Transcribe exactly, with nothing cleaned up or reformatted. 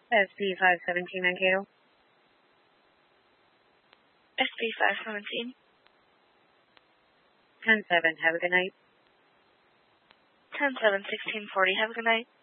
S P five seventeen Mankato. S P five seventeen. ten seven, have a good night. ten seven, sixteen forty, have a good night.